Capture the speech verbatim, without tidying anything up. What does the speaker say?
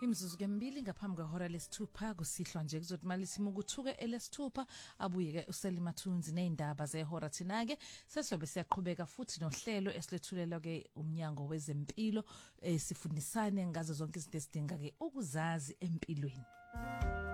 Imzuzu kembili ngaphambi kwehora lesithupha kusihlwa nje kuzothi malisi mukuthuke elesithupha abuyeke uSelima Thunzi neindaba zehora thina ke sesobe siyaqhubeka futhi nohlelo esilethulelwa ke umnyango wezempilo sifundisane ngazo zonke izinto esidinga ke ukuzazi empilweni.